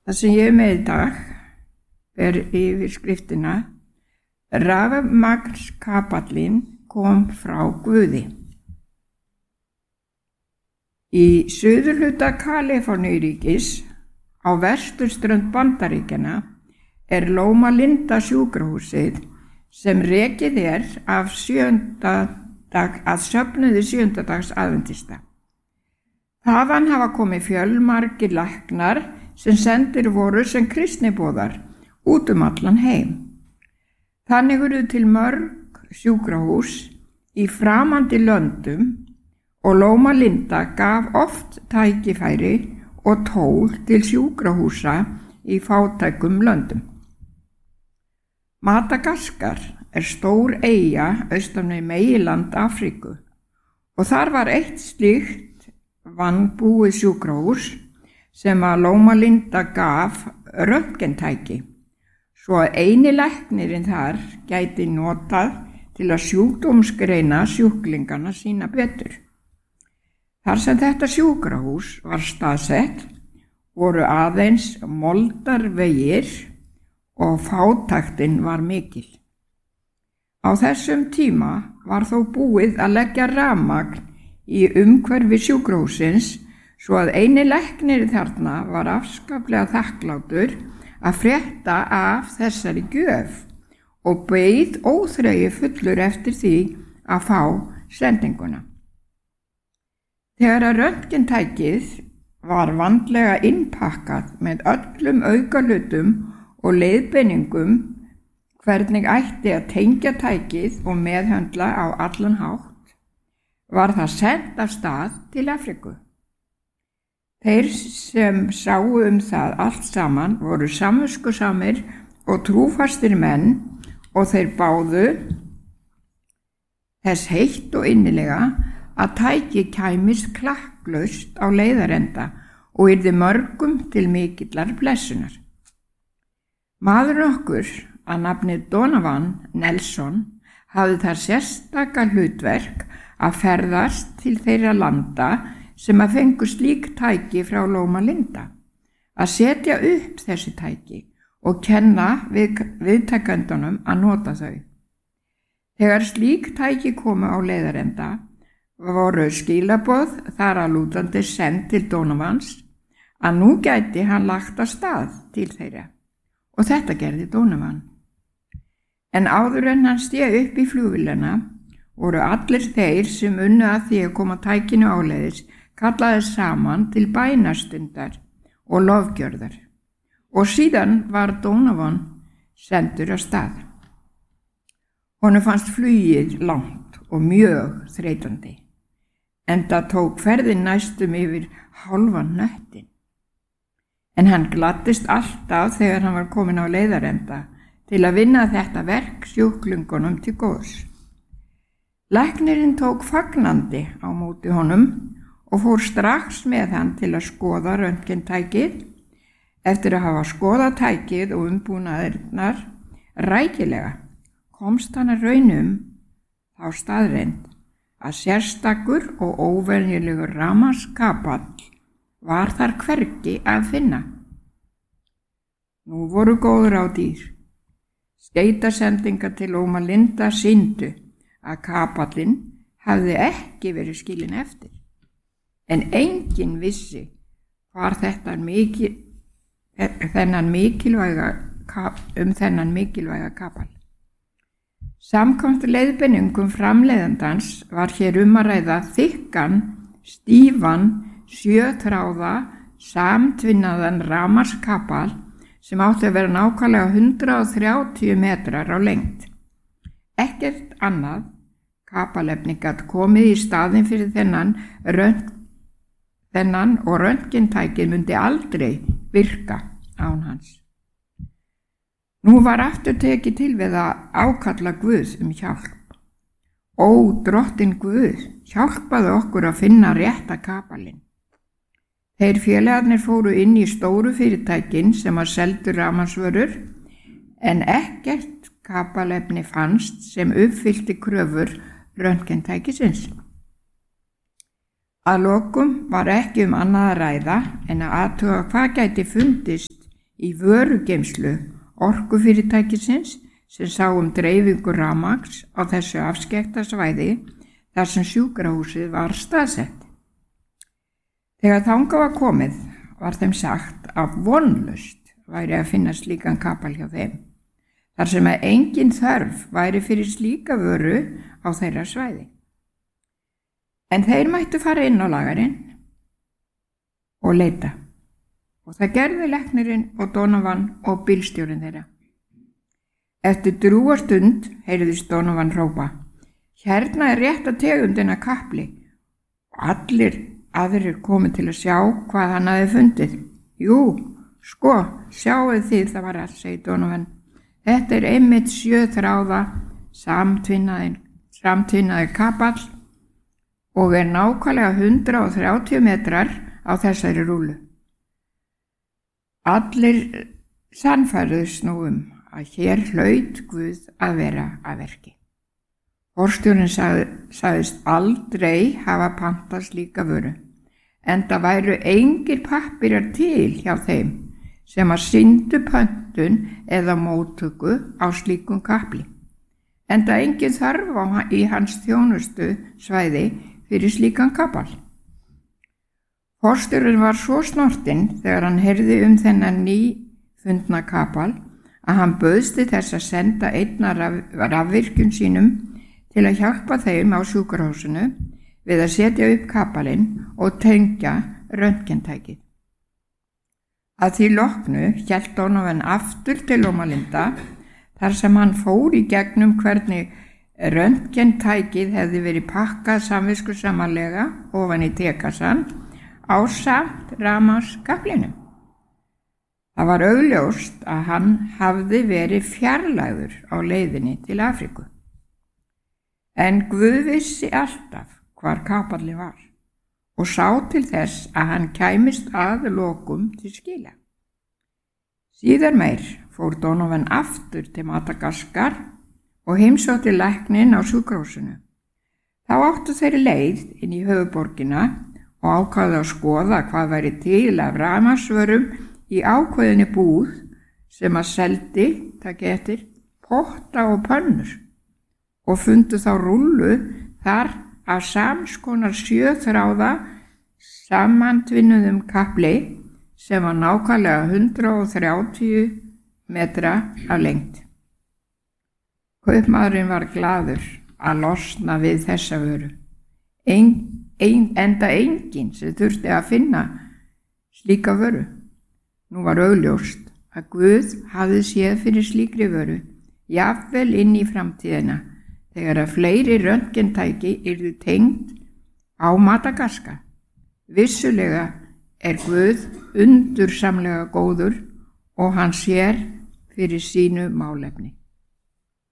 Það sem ég er með í dag er yfirskriftina Rafmagnskapallinn kom frá Guði. Í suðurhluta Kaliforníuríkis á vesturströnd Bandaríkjanna er Loma Linda sjúkrahúsið sem rekið er af söfnuði sjöndadags aðventista. Þaðan hafa komið fjölmargir læknar sem sendir voru sem kristniboðar út allan heim. Þannig eru til mörg sjúkrahús í framandi löndum og Loma Linda gaf oft tækifæri og tól til sjúkrahúsa í fátækum löndum. Madagaskar er stór eyja austan við meginland Afríku og þar var eitt slíkt vanbúið sjúkrahús sem að Loma Linda gaf röntgentæki svo að eini læknirinn þar gæti notað til að sjúkdómsgreina sjúklingana sína betur. Þar sem þetta sjúkrahús var staðsett voru aðeins moldarvegir og fátæktin var mikil. Á þessum tíma var þó búið að leggja rafmagn í umhverfi sjúkrahússins svo að eini læknir þarna var afskaplega þakklátur að frétta af þessari gjöf og beið óþreyju fullur eftir því að fá sendinguna. Þegar að röntgentækið var vandlega innpakkað með öllum aukalutum og leiðbeiningum hvernig ætti að tengja tækið og meðhöndla á allan hátt, var það sent af stað til Afríku. Þeir sem sáu það allt saman voru samviskusamir og trúfastir menn og þeir báðu þess heitt og innilega að tæki kæmist klakklaust á leiðarenda og yrði mörgum til mikillar blessunar. Maður okkur að nafni Donovan Nelson hafði þar sérstaka hlutverk að ferðast til þeirra landa sem að fengu slík tæki frá Loma Linda, að setja upp þessi tæki og kenna viðtakendunum að nota þau. Þegar slík tæki komu á leiðarenda voru skilaboð þar að lútandi send til Donovans að nú gæti hann lagt af stað til þeirra og þetta gerði Donovan. En áður en hann sté upp í flugvélina voru allir þeir sem unnu að því að koma tækinu áleiðis kallaði saman til bænastundar og lofgjörðar og síðan var Donovan sendur af stað. Honum fannst flugið langt og mjög þreytandi, enda tók ferðin næstum yfir hálfan hnöttinn. En hann gladdist alltaf þegar hann var kominn á leiðarenda til að vinna þetta verk sjúklingunum til góðs. Læknirinn tók fagnandi á móti honum og fór strax með hann til að skoða röntgentækið. Eftir að hafa skoðað tækið og umbúnaðirnar rækilega komst hann að raunum þá staðreynd að sérstakur og óvenjulegur rafmagnskapall var þar hvergi að finna. Nú voru góð ráð dýr. Skeytasendingar til Loma Linda sýndu að kapallinn hafði ekki verið skilinn eftir. En enginn vissi hvar þennan mikilvæga kapall. Samkvæmt leiðbeiningum framleiðandans var hér að ræða þykkan, stífan, 7 þráða, samtvinnaðan rafmagnskapall sem átti að vera nákvæmlega 130 metrar á lengd. Ekkert annað kapallefni gat komið í staðinn fyrir þennan og röntgentækið myndi aldrei virka án hans. Nú var aftur tekið til við að ákalla Guð hjálp. Ó, drottinn Guð, hjálpaðu okkur að finna rétta kapallinn. Þeir félagarnir fóru inn í stóru fyrirtækin sem að seldu rafmagnsvörur, en ekkert kapallefni fannst sem uppfyllti kröfur röntgentækisins. Að lokum var ekki annað að ræða en að athuga hvað gæti fundist í vörugeymslu orkufyrirtækisins sem sá dreifingu rafmagns á þessu afskekkta svæði þar sem sjúkrahúsið var staðsett. Þegar þangað var komið var þeim sagt að vonlaust væri að finna slíkan kapal hjá þeim, þar sem að engin þörf væri fyrir slíka vöru á þeirra svæði. En þeir mættu fara inn á lagarinn og leita, og það gerði læknirinn og Donovan og bílstjórinn þeirra. Eftir drjúga stund heyrðist Donovan hrópa: "Hérna er rétta tegundin af kapli", og allir aðrir komið til að sjá hvað hann hafði fundið. "Jú, sko, sjáuð þið, það var allt", segir Donovan. "Þetta er einmitt 7 þráða samtvinnaði kapall og er nákvæmlega 130 metrar á þessari rúlu." Allir sannfærðust nú að hér hlaut Guð að vera að verki. Forstjórinn sagðist aldrei hafa pantað slíka vöru, enda væru engir pappírar til hjá þeim sem að sýndu pöntun eða móttöku á slíkum kapli, enda engin þörf í hans þjónustu svæði fyrir slíkan kapal. Forstjórinn var svo snortinn þegar hann heyrði þennan nýfundna kapal að hann bauðst til þess að senda einn af rafvirkjum sínum til að hjálpa þeim á sjúkrahúsinu við að setja upp kapalinn og tengja röntgentækið. Að því loknu hélt Donovan aftur til Loma Linda þar sem hann fór í gegnum hvernig röntgentækið hefði verið pakkað samviskusamanlega ofan í tekassan ásamt rafmagnskaplinum. Það var augljóst að hann hafði verið fjarlægður á leiðinni til Afríku. En Guð vissi alltaf hvar kapallinn var og sá til þess að hann kæmist að lokum til skila. Síðar meir fór Donovan aftur til Madagaskar og heimsótti lækninn á sjúkrahúsinu. Þá áttu þeir leið inn í höfuðborgina og ákváðu að skoða hvað væri til af rafmagnsvörum í ákveðinni búð sem að seldi, takk eftir, potta og pönnur, og fundu þá rúllu þar af samskonar 7 þráða samantvinnuðum kapli sem var nákvæmlega 130 metra af lengd. Kaupmaðurinn var glaður að losna við þessa vöru, enda enginn sem þurfti að finna slíka vöru. Nú var augljóst að Guð hafði séð fyrir slíkri vöru, jafnvel inn í framtíðina, þegar að fleiri röntgentæki yrðu tengd á Madagaskar. Vissulega er Guð undursamlega góður og hann sér fyrir sínu málefni.